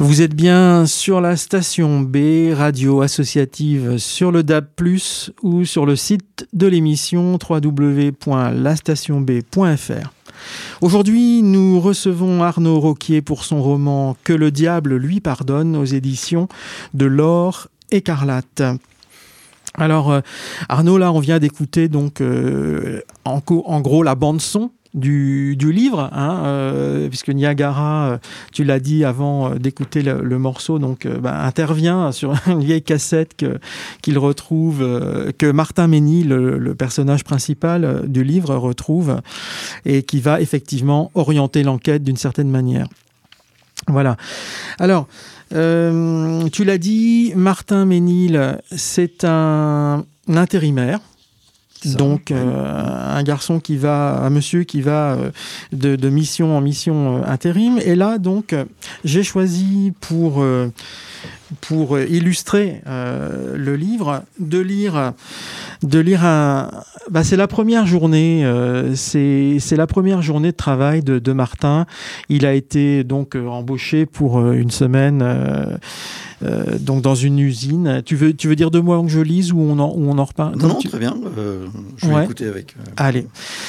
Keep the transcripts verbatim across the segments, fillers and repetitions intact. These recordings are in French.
Vous êtes bien sur la station B, radio associative sur le D A B plus, ou sur le site de l'émission w w w point la station b point f r. Aujourd'hui, nous recevons Arnaud Roquier pour son roman « Que le diable lui pardonne » aux éditions de l'Or écarlate. Alors, euh, Arnaud, là, on vient d'écouter donc euh, en, co- en gros la bande-son Du, du livre, hein, euh, puisque Niagara, euh, tu l'as dit avant euh, d'écouter le, le morceau, donc euh, bah, intervient sur une vieille cassette que, qu'il retrouve, euh, que Martin Ménil, le, le personnage principal euh, du livre, retrouve, et qui va effectivement orienter l'enquête d'une certaine manière. Voilà. Alors, euh, tu l'as dit, Martin Ménil, c'est un, un intérimaire. Ça, donc oui. euh, un garçon qui va, un monsieur qui va euh, de, de mission en mission euh, intérim. Et là donc euh, j'ai choisi pour euh, pour illustrer euh, le livre de lire de lire un. Bah, c'est la première journée, euh, c'est c'est la première journée de travail de, de Martin. Il a été donc euh, embauché pour euh, une semaine. Euh, Euh, donc dans une usine. Tu veux, tu veux dire deux mots avant que je lise ou on en, ou on en reparle? Non, non, tu... très bien. Euh, je vais ouais. écouter avec... Euh... Allez.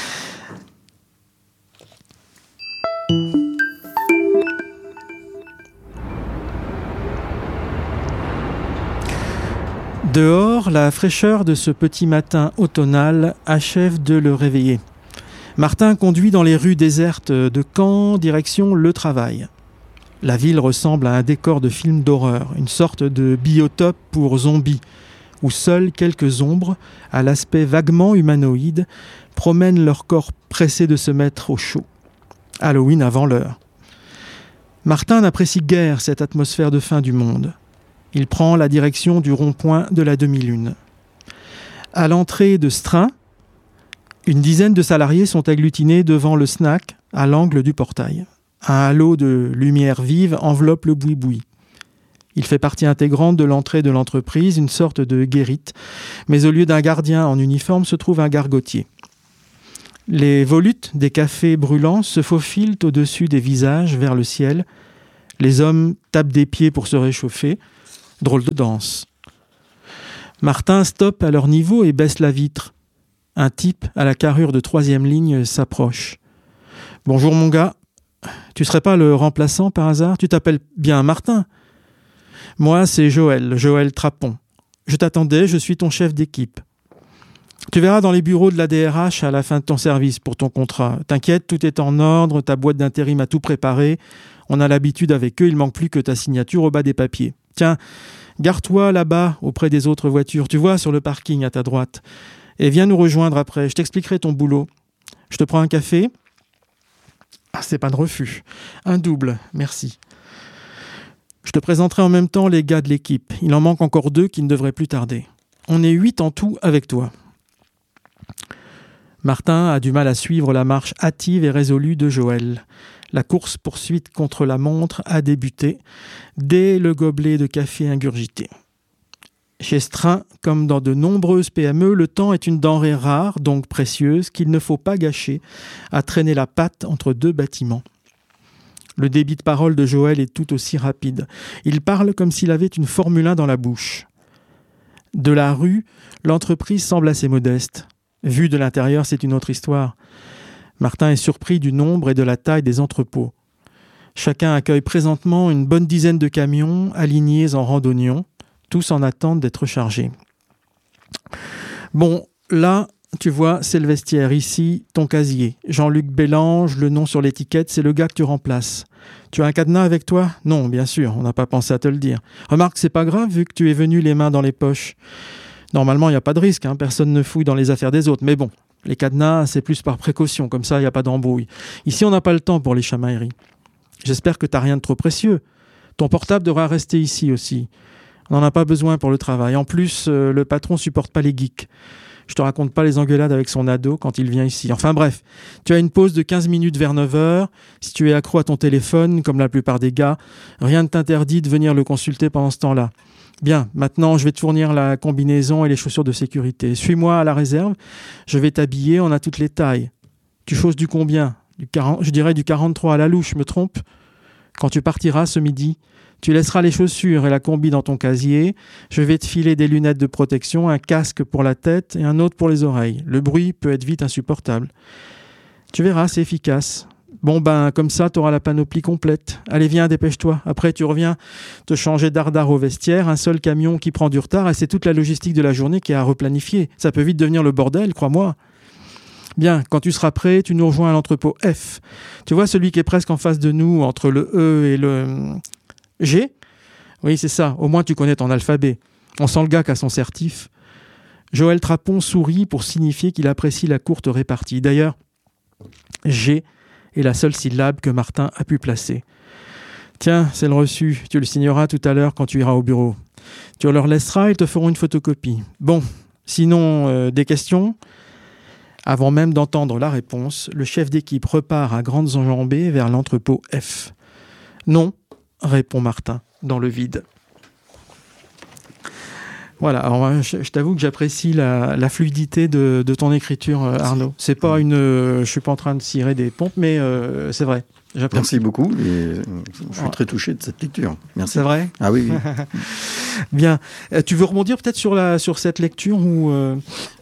Dehors, la fraîcheur de ce petit matin automnal achève de le réveiller. Martin conduit dans les rues désertes de Caen, direction le travail. La ville ressemble à un décor de film d'horreur, une sorte de biotope pour zombies, où seules quelques ombres, à l'aspect vaguement humanoïde, promènent leur corps pressés de se mettre au chaud. Halloween avant l'heure. Martin n'apprécie guère cette atmosphère de fin du monde. Il prend la direction du rond-point de la demi-lune. À l'entrée de Strain, une dizaine de salariés sont agglutinés devant le snack à l'angle du portail. Un halo de lumière vive enveloppe le boui-boui. Il fait partie intégrante de l'entrée de l'entreprise, une sorte de guérite, mais au lieu d'un gardien en uniforme se trouve un gargotier. Les volutes des cafés brûlants se faufilent au-dessus des visages vers le ciel. Les hommes tapent des pieds pour se réchauffer. Drôle de danse. Martin stoppe à leur niveau et baisse la vitre. Un type à la carrure de troisième ligne s'approche. « Bonjour mon gars. Tu serais pas le remplaçant par hasard? Tu t'appelles bien Martin? Moi, c'est Joël, Joël Trapon. Je t'attendais, je suis ton chef d'équipe. Tu verras dans les bureaux de la D R H à la fin de ton service pour ton contrat. T'inquiète, tout est en ordre, ta boîte d'intérim a tout préparé. On a l'habitude avec eux, il manque plus que ta signature au bas des papiers. Tiens, gare-toi là-bas, auprès des autres voitures. Tu vois, sur le parking à ta droite. Et viens nous rejoindre après, je t'expliquerai ton boulot. Je te prends un café ? Ah, c'est pas de refus. Un double, merci. Je te présenterai en même temps les gars de l'équipe. Il en manque encore deux qui ne devraient plus tarder. On est huit en tout avec toi. Martin a du mal à suivre la marche hâtive et résolue de Joël. La course-poursuite contre la montre a débuté dès le gobelet de café ingurgité. Chez Strain, comme dans de nombreuses P M E, le temps est une denrée rare, donc précieuse, qu'il ne faut pas gâcher à traîner la patte entre deux bâtiments. Le débit de parole de Joël est tout aussi rapide. Il parle comme s'il avait une Formule un dans la bouche. De la rue, l'entreprise semble assez modeste. Vue de l'intérieur, c'est une autre histoire. Martin est surpris du nombre et de la taille des entrepôts. Chacun accueille présentement une bonne dizaine de camions alignés en randonnions, tous en attente d'être chargés. Bon, là, tu vois, c'est le vestiaire. Ici, ton casier. Jean-Luc Bélange, le nom sur l'étiquette, c'est le gars que tu remplaces. Tu as un cadenas avec toi? Non, bien sûr, on n'a pas pensé à te le dire. Remarque, c'est pas grave vu que tu es venu les mains dans les poches. Normalement, il n'y a pas de risque, hein, personne ne fouille dans les affaires des autres. Mais bon, les cadenas, c'est plus par précaution, comme ça, il n'y a pas d'embrouille. Ici, on n'a pas le temps pour les chamailleries. J'espère que tu n'as rien de trop précieux. Ton portable devra rester ici aussi. On n'en a pas besoin pour le travail. En plus, euh, le patron supporte pas les geeks. Je te raconte pas les engueulades avec son ado quand il vient ici. Enfin bref, tu as une pause de quinze minutes vers neuf heures. Si tu es accro à ton téléphone, comme la plupart des gars, rien ne t'interdit de venir le consulter pendant ce temps-là. Bien, maintenant je vais te fournir la combinaison et les chaussures de sécurité. Suis-moi à la réserve, je vais t'habiller, on a toutes les tailles. Tu choses du combien? Du quarante, je dirais du quarante-trois à la louche, je me trompe? Quand tu partiras ce midi, Tu laisseras les chaussures et la combi dans ton casier. Je vais te filer des lunettes de protection, un casque pour la tête et un autre pour les oreilles. Le bruit peut être vite insupportable. Tu verras, c'est efficace. Bon ben, comme ça, tu auras la panoplie complète. Allez, viens, dépêche-toi. Après, tu reviens te changer dardard au vestiaire. Un seul camion qui prend du retard et c'est toute la logistique de la journée qui est à replanifier. Ça peut vite devenir le bordel, crois-moi. Bien, quand tu seras prêt, tu nous rejoins à l'entrepôt F. Tu vois celui qui est presque en face de nous, entre le E et le G ? Oui, c'est ça. Au moins, tu connais ton alphabet. On sent le gars qui a son certif. Joël Trapon sourit pour signifier qu'il apprécie la courte répartie. D'ailleurs, G est la seule syllabe que Martin a pu placer. Tiens, c'est le reçu. Tu le signeras tout à l'heure quand tu iras au bureau. Tu leur laisseras, ils te feront une photocopie. Bon, sinon, euh, des questions ? Avant même d'entendre la réponse, le chef d'équipe repart à grandes enjambées vers l'entrepôt F. Non, répond Martin, dans le vide. Voilà, alors je, je t'avoue que j'apprécie la, la fluidité de, de ton écriture, Arnaud. C'est pas une, euh, je suis pas en train de cirer des pompes, mais euh, c'est vrai. J'apprécie. Merci beaucoup. Et je suis très touché de cette lecture. Merci. C'est vrai ? Ah oui. oui. Bien. Euh, tu veux rebondir peut-être sur la sur cette lecture ou euh...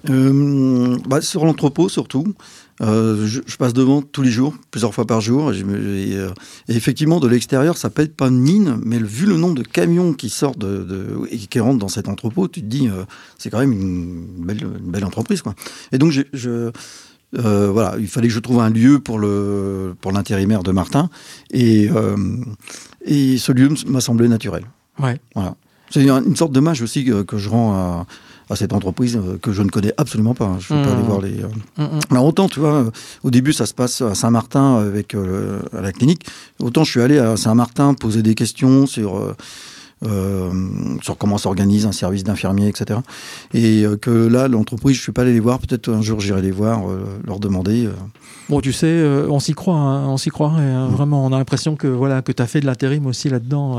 Euh, bah, sur l'entrepôt surtout. Euh, je, je passe devant tous les jours, plusieurs fois par jour. Et, je me, et, euh, et effectivement, de l'extérieur, ça peut être pas une mine, mais le, vu le nombre de camions qui sortent de, de, et qui rentrent dans cet entrepôt, tu te dis, euh, c'est quand même une belle, une belle entreprise, quoi. Et donc, je, je euh, voilà, il fallait que je trouve un lieu pour le pour l'intérimaire de Martin, et euh, et ce lieu m'a semblé naturel. Ouais. Voilà. C'est une sorte d'hommage aussi que, que je rends à, à cette entreprise que je ne connais absolument pas. Je ne vais mmh. pas aller voir les... Euh... Mmh. Mais autant, tu vois, au début, ça se passe à Saint-Martin avec euh, à la clinique. Autant je suis allé à Saint-Martin poser des questions sur... Euh, Euh, sur comment s'organise un service d'infirmier, et cetera. Et euh, que là, l'entreprise, je ne suis pas allé les voir. Peut-être un jour, j'irai les voir, euh, leur demander. Euh... Bon, tu sais, euh, on s'y croit, hein, on s'y croit. Et, euh, mmh. Vraiment, on a l'impression que voilà, que tu as fait de l'intérim aussi là-dedans.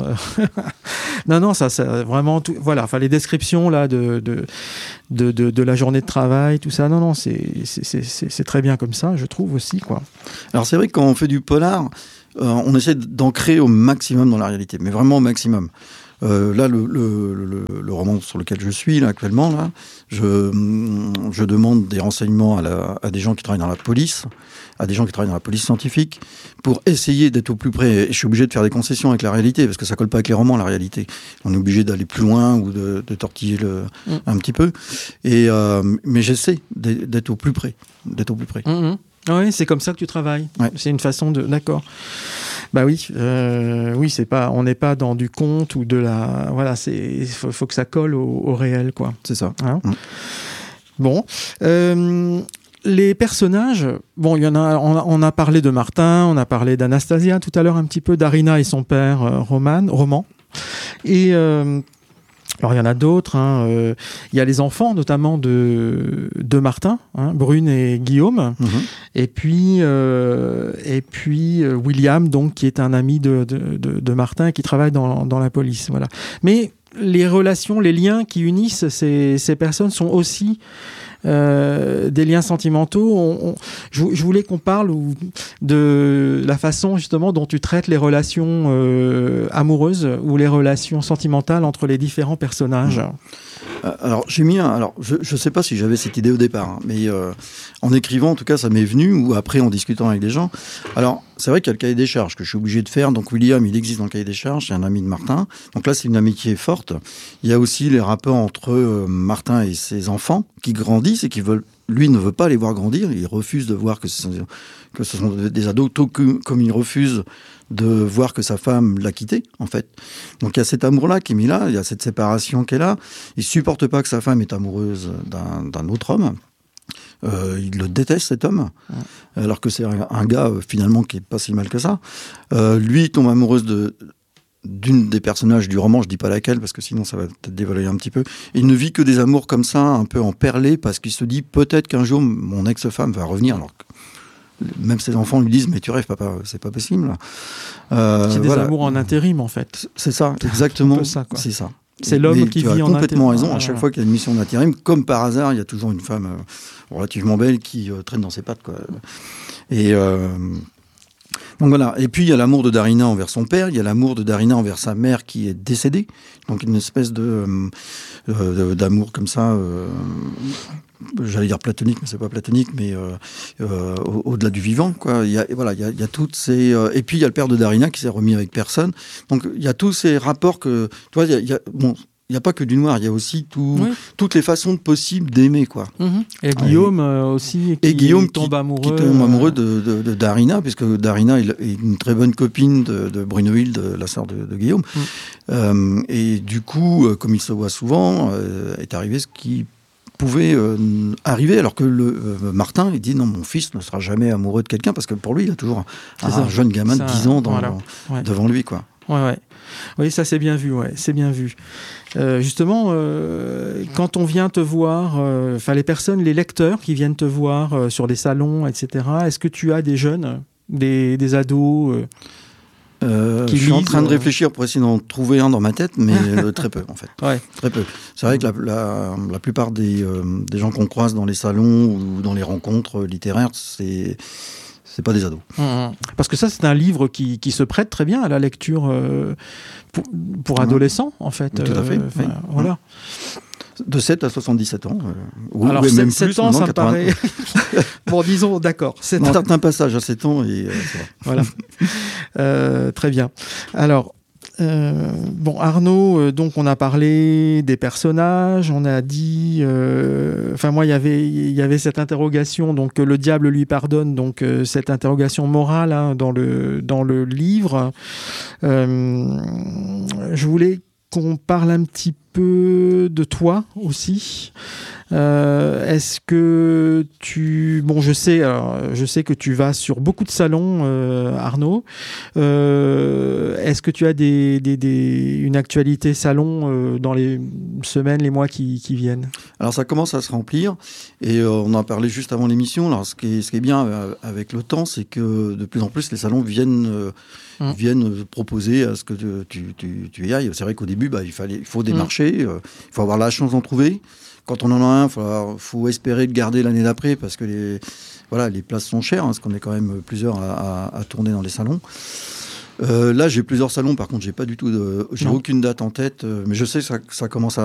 non, non, ça, ça vraiment, tout, voilà, enfin, les descriptions là de de, de de de la journée de travail, tout ça. Non, non, c'est c'est c'est c'est, c'est très bien comme ça, je trouve aussi, quoi. Alors c'est vrai que quand on fait du polar, euh, on essaie d'ancrer au maximum dans la réalité, mais vraiment au maximum. Euh, là, le, le, le, le roman sur lequel je suis là, actuellement, là, je, je demande des renseignements à, la, à des gens qui travaillent dans la police, à des gens qui travaillent dans la police scientifique, pour essayer d'être au plus près. Et je suis obligé de faire des concessions avec la réalité, parce que ça colle pas avec les romans, la réalité. On est obligé d'aller plus loin ou de, de tortiller le, mmh. un petit peu. Et, euh, mais j'essaie d'être au plus près. D'être au plus près. Mmh. Oui, c'est comme ça que tu travailles. Ouais. C'est une façon de... D'accord. Bah oui, euh, oui, c'est pas, on n'est pas dans du conte ou de la, voilà, c'est, il faut, faut que ça colle au, au réel, quoi. C'est ça. Hein mmh. Bon, euh, les personnages, bon, il y en a, on a, on a parlé de Martin, on a parlé d'Anastasia tout à l'heure un petit peu, d'Arina et son père, euh, Roman, Roman, et euh, alors il y en a d'autres. Hein, euh, il y a les enfants, notamment de de Martin, hein, Brune et Guillaume, mmh. et puis euh, et puis euh, William, donc qui est un ami de de, de, de Martin et qui travaille dans dans la police. Voilà. Mais les relations, les liens qui unissent ces ces personnes sont aussi Euh, des liens sentimentaux. On, on, je, je voulais qu'on parle ou, de la façon justement dont tu traites les relations euh, amoureuses ou les relations sentimentales entre les différents personnages. Alors j'ai mis un, alors je je sais pas si j'avais cette idée au départ, hein, mais euh, en écrivant en tout cas ça m'est venu, ou après en discutant avec des gens. Alors c'est vrai qu'il y a le cahier des charges que je suis obligé de faire. Donc William, il existe dans le cahier des charges, c'est un ami de Martin. Donc là c'est une amitié forte. Il y a aussi les rapports entre euh, Martin et ses enfants qui grandissent et qui veulent, lui ne veut pas les voir grandir. Il refuse de voir que ce sont, que ce sont des ados, tout comme il refuse de voir que sa femme l'a quitté, en fait. Donc il y a cet amour-là qui est mis là, il y a cette séparation qui est là. Il supporte pas que sa femme est amoureuse d'un, d'un autre homme. Euh, il le déteste, cet homme, ouais. alors que c'est un, un gars, euh, finalement, qui est pas si mal que ça. Euh, lui, il tombe amoureuse de... d'une des personnages du roman, je dis pas laquelle parce que sinon ça va peut-être dévoiler un petit peu. Il ne vit que des amours comme ça, un peu emperlés, parce qu'il se dit peut-être qu'un jour mon ex-femme va revenir. Alors que même ses enfants lui disent mais tu rêves papa, c'est pas possible. Euh, c'est des voilà. amours en intérim en fait. C'est ça, exactement. C'est ça, quoi. C'est ça. C'est l'homme mais qui tu vit as en complètement intérim. raison. À chaque fois qu'il y a une mission d'intérim, comme par hasard, il y a toujours une femme euh, relativement belle qui euh, traîne dans ses pattes, quoi. Et euh, Donc voilà. Et puis il y a l'amour de Darina envers son père, il y a l'amour de Darina envers sa mère qui est décédée. Donc une espèce de euh, d'amour comme ça. Euh, J'allais dire platonique, mais c'est pas platonique, mais euh, euh, au-delà du vivant, quoi. Il y a, voilà, il y a, il y a toutes ces. Euh, et puis il y a le père de Darina qui s'est remis avec personne. Donc il y a tous ces rapports que, tu vois, il y a, il y a bon. Il n'y a pas que du noir, il y a aussi tout, oui. toutes les façons possibles d'aimer, quoi. Mmh. Et Guillaume euh, aussi, qui et Guillaume tombe qui, amoureux, qui tombe amoureux de, de, de Darina, puisque Darina est une très bonne copine de, de Brunhilde, la sœur de, de Guillaume. Mmh. Euh, et du coup, comme il se voit souvent, euh, est arrivé ce qui pouvait euh, arriver, alors que le, euh, Martin, il dit non, mon fils ne sera jamais amoureux de quelqu'un, parce que pour lui, il a toujours un, un jeune gamin ça, de dix ans dans, voilà. dans, ouais. devant lui, quoi. Ouais, ouais. Oui, ça c'est bien vu, ouais, c'est bien vu. Euh, justement, euh, quand on vient te voir, enfin euh, les personnes, les lecteurs qui viennent te voir euh, sur les salons, et cetera, est-ce que tu as des jeunes, des, des ados euh, Euh, je suis en train de réfléchir pour essayer d'en trouver un dans ma tête, mais euh, très peu en fait. Ouais. Très peu. C'est vrai que la, la, la plupart des, euh, des gens qu'on croise dans les salons ou dans les rencontres littéraires, c'est c'est pas des ados. Mmh. Parce que ça, c'est un livre qui, qui se prête très bien à la lecture euh, pour, pour adolescents, en fait. Tout à fait. Euh, oui. Voilà. De sept à soixante-dix-sept ans. Euh, ou, Alors, sept, même sept plus, ans, ça me paraît... bon, disons, d'accord. Dans certains passages à sept ans, et, euh, voilà. euh, très bien. Alors, euh, bon, Arnaud, euh, donc on a parlé des personnages, on a dit... Enfin, euh, moi, y il y avait cette interrogation, donc euh, le diable lui pardonne, donc euh, cette interrogation morale hein, dans, le, dans le livre. Euh, je voulais qu'on parle un petit peu de toi aussi. Euh, est-ce que tu... Bon, je sais, alors, je sais que tu vas sur beaucoup de salons, euh, Arnaud. Euh, est-ce que tu as des, des, des, une actualité salon euh, dans les semaines, les mois qui, qui viennent ? Alors, ça commence à se remplir. Et euh, on en a parlé juste avant l'émission. Alors, ce qui est, ce qui est bien euh, avec le temps, c'est que de plus en plus, les salons viennent... Euh, Mmh. viennent proposer à ce que tu, tu, tu, tu y ailles. C'est vrai qu'au début, bah, il, fallait, il faut démarcher, mmh. euh, il faut avoir la chance d'en trouver. Quand on en a un, il faut, faut espérer le garder l'année d'après parce que les, voilà, les places sont chères, hein, parce qu'on est quand même plusieurs à, à, à tourner dans les salons. Euh, là, j'ai plusieurs salons, par contre, j'ai pas du tout de, j'ai aucune date en tête, euh, mais je sais que ça, ça commence à